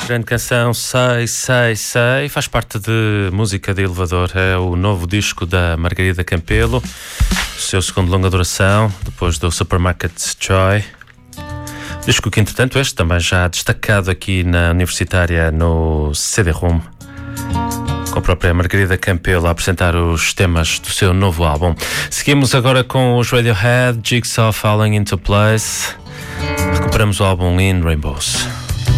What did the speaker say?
Grande canção, Sei, faz parte de Música de Elevador. É o novo disco da Margarida Campelo, o seu segundo longa duração, depois do Supermarket Joy. Disco que, entretanto, este também já destacado aqui na Universitária no CD-ROM, com a própria Margarida Campelo a apresentar os temas do seu novo álbum. Seguimos agora com os Radiohead, Jigsaw Falling Into Place. Recuperamos o álbum In Rainbows.